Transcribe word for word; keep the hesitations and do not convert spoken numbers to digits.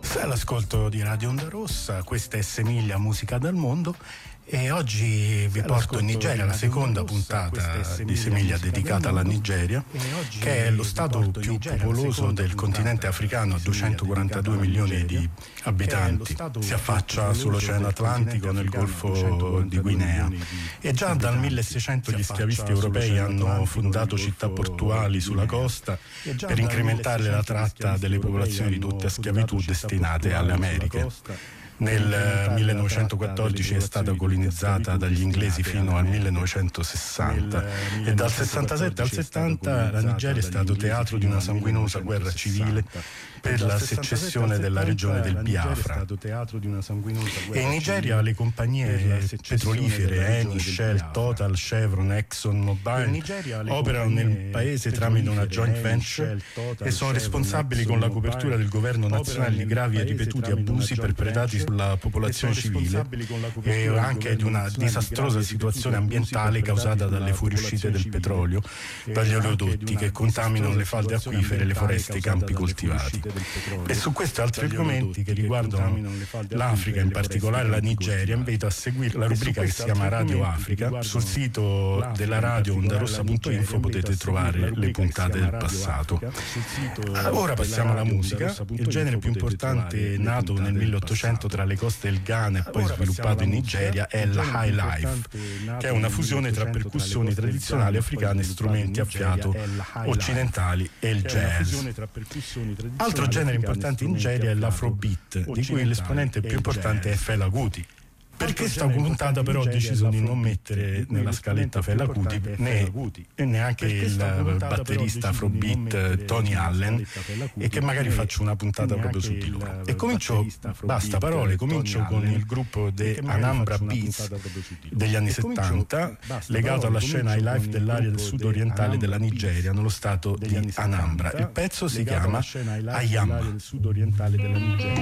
Sei all'ascolto di Radio Onda Rossa, questa è Semiglia Musica dal Mondo e oggi vi porto in Nigeria, la seconda puntata di Semiglia dedicata alla Nigeria, che è lo stato più popoloso del continente africano, a duecentoquarantadue milioni di abitanti. Si affaccia sull'Oceano Atlantico nel Golfo di Guinea e già dal milleseicento gli schiavisti europei hanno fondato città portuali sulla costa per incrementare la tratta delle popolazioni ridotte a schiavitù destinate alle Americhe. Nel millenovecentoquattordici è stata colonizzata dagli inglesi fino al millenovecentosessanta e dal sessantasette al settanta la Nigeria è stato teatro di una sanguinosa guerra civile per la secessione della regione del Biafra. E in Nigeria le compagnie petrolifere Eni, Shell, Total, Chevron, Exxon Mobil operano nel paese tramite una joint venture e sono responsabili con la copertura del governo nazionale di gravi e ripetuti abusi perpetrati sulla popolazione civile e anche di una disastrosa situazione ambientale causata dalle fuoriuscite del petrolio dagli oleodotti che contaminano le falde acquifere, le foreste e i campi coltivati. E su questi altri argomenti che riguardano l'Africa, in particolare la Nigeria, invito a seguire la rubrica che si chiama Radio Africa. Sul sito della radio ondarossa punto info potete trovare le puntate del passato. Ora passiamo alla musica. Il genere più importante nato nel milleottocento tra le coste del Ghana e poi sviluppato in Nigeria è la high life, che è una fusione tra percussioni tradizionali africane e strumenti a fiato occidentali e il jazz. Altro genere importante in Nigeria è l'afrobeat, di cui l'esponente più importante è Fela Kuti. Per questa puntata però ho deciso di non mettere nella scaletta Fela Kuti né, e neanche il batterista afrobeat Tony Allen, e che magari faccio una puntata proprio su di loro. E comincio, basta parole, comincio con il gruppo The Anambra Beats degli anni settanta, legato alla scena high life dell'area del sud orientale della Nigeria, nello stato di Anambra. Il pezzo si chiama Ayamba.